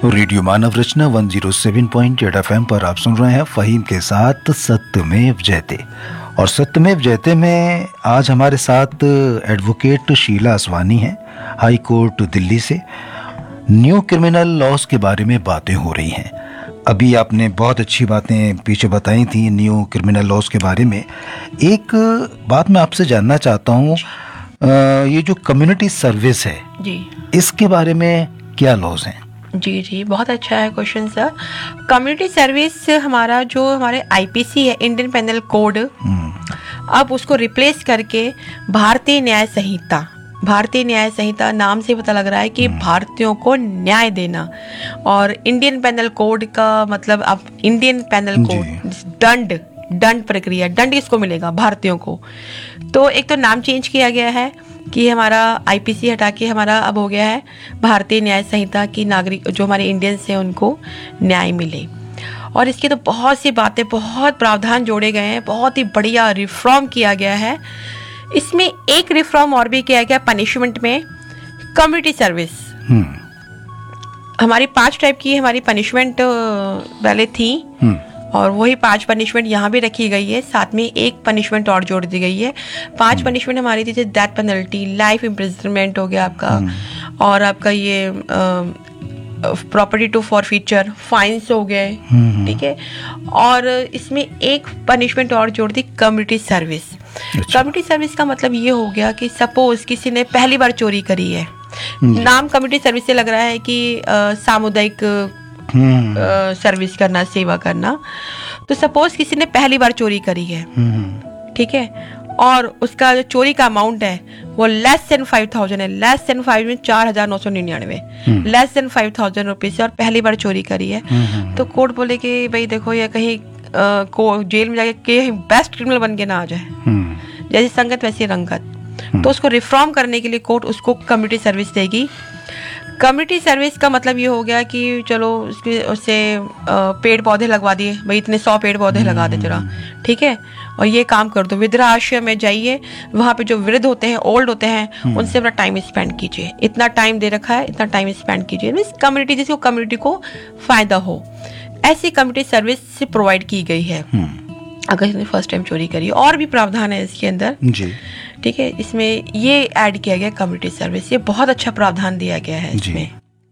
Radio मानव रचना 107.8 FM पर आप सुन रहे हैं फ़हीम के साथ सत्यमेव जयते। और सत्यमेव जयते में आज हमारे साथ एडवोकेट शीला असवानी हैं, हाई कोर्ट दिल्ली से। न्यू क्रिमिनल लॉज के बारे में बातें हो रही हैं। अभी आपने बहुत अच्छी बातें पीछे बताई थी न्यू क्रिमिनल लॉज के बारे में। एक बात मैं आपसे जानना चाहता हूँ, ये जो कम्युनिटी सर्विस है जी, इसके बारे में क्या लॉज हैं? जी, बहुत अच्छा है क्वेश्चन सर। कम्युनिटी सर्विस हमारे आईपीसी है, इंडियन पेनल कोड, अब उसको रिप्लेस करके भारतीय न्याय संहिता नाम से पता लग रहा है कि भारतीयों को न्याय देना। और इंडियन पेनल कोड का मतलब अब इंडियन पेनल कोड दंड प्रक्रिया, दंड किसको मिलेगा? भारतीयों को। तो एक तो नाम चेंज किया गया है कि हमारा आईपीसी हटा के हमारा अब हो गया है भारतीय न्याय संहिता की नागरिक जो हमारे इंडियंस हैं उनको न्याय मिले। और इसकी तो बहुत सी बातें, बहुत प्रावधान जोड़े गए हैं, बहुत ही बढ़िया रिफॉर्म किया गया है। इसमें एक रिफॉर्म और भी किया गया पनिशमेंट में, कम्युनिटी सर्विस। हमारी 5 टाइप की हमारी पनिशमेंट पहले थी और वही 5 पनिशमेंट यहाँ भी रखी गई है। साथ में एक पनिशमेंट और जोड़ दी गई है। 5 पनिशमेंट हमारी थी, जैसे डेथ पेनल्टी, लाइफ इम्प्रिजनमेंट हो गया आपका, और आपका ये प्रॉपर्टी टू फॉरफीचर, फाइन्स हो गए, ठीक है। और इसमें एक पनिशमेंट और जोड़ दी, कम्युनिटी सर्विस। कम्युनिटी सर्विस का मतलब ये हो गया कि सपोज किसी ने पहली बार चोरी करी है, नाम कम्युनिटी सर्विस से लग रहा है कि सामुदायिक सर्विस करना, सेवा करना। तो सपोज किसी ने पहली बार चोरी करी है, ठीक है, और उसका जो चोरी का अमाउंट है वो लेस देन 5,000 है, लेस देन 5 में 4,999, लेस देन 5,000 रुपीज, और पहली बार चोरी करी है। तो कोर्ट बोले कि भाई देखो ये कहीं जेल में जाके बेस्ट क्रिमिनल बन के ना आ जाए, जैसी संगत वैसी रंगत। तो उसको रिफॉर्म करने के लिए कोर्ट उसको कम्युनिटी सर्विस देगी। कम्युनिटी सर्विस का मतलब ये हो गया कि चलो उससे पेड़ पौधे लगवा दिए, भाई इतने 100 पेड़ पौधे लगा दे जरा, ठीक है, और ये काम कर दो। वृद्धाश्रम में जाइए, वहाँ पे जो वृद्ध होते हैं, ओल्ड होते हैं, उनसे अपना टाइम स्पेंड कीजिए, इतना टाइम दे रखा है, इतना टाइम स्पेंड कीजिए। मीन्स कम्युनिटी, जिसको कम्युनिटी को फायदा हो, ऐसी कम्युनिटी सर्विस प्रोवाइड की गई है अगर इसने फर्स्ट टाइम चोरी करी। और भी प्रावधान है इसके अंदर जी, ठीक है। इसमें ये ऐड किया गया कम्युनिटी सर्विस, ये बहुत अच्छा प्रावधान दिया गया है इसमें।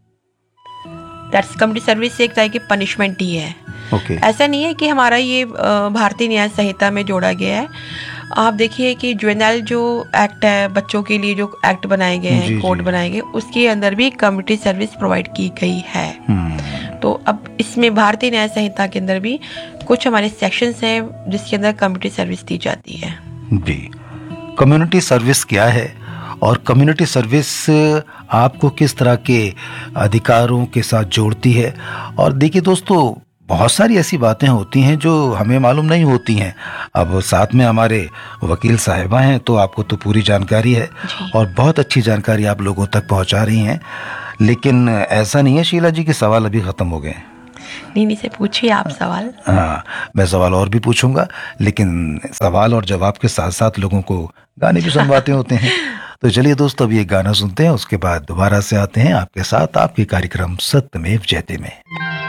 दैट्स कम्युनिटी सर्विस एक तरह की पनिशमेंट ही है। ऐसा नहीं है कि हमारा ये भारतीय न्याय संहिता में जोड़ा गया है। आप देखिए कि जुवेनाइल जो एक्ट है, बच्चों के लिए जो एक्ट बनाए गए हैं, कोड बनाए गए, उसके अंदर भी कम्युनिटी सर्विस प्रोवाइड की गई है। तो अब इसमें भारतीय न्याय संहिता के अंदर भी कुछ हमारे सेक्शंस हैं जिसके अंदर कम्युनिटी सर्विस दी जाती है जी। कम्युनिटी सर्विस क्या है और कम्युनिटी सर्विस आपको किस तरह के अधिकारों के साथ जोड़ती है? और देखिए दोस्तों, बहुत सारी ऐसी बातें होती हैं जो हमें मालूम नहीं होती हैं। अब साथ में हमारे वकील साहिबा हैं, तो आपको तो पूरी जानकारी है और बहुत अच्छी जानकारी आप लोगों तक पहुंचा रही हैं। लेकिन ऐसा नहीं है शीला जी कि सवाल अभी खत्म हो गए। नहीं से पूछिए आप सवाल। हाँ, मैं सवाल और भी पूछूंगा, लेकिन सवाल और जवाब के साथ साथ लोगों को गाने भी सुनवाते होते हैं। तो चलिए दोस्तों, अभी एक गाना सुनते हैं, उसके बाद दोबारा से आते हैं आपके साथ आपके कार्यक्रम सत्यमेव जयते में।